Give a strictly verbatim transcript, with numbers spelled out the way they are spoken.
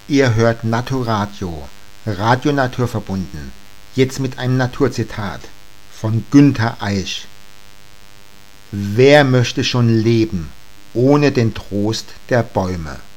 Ihr hört Naturadio, Radio Naturverbunden, jetzt mit einem Naturzitat von Günter Aisch. Wer möchte schon leben ohne den Trost der Bäume?